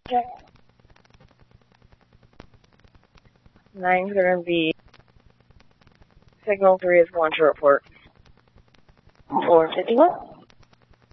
Check. 9's gonna be signal 3 is 1 to report. 451.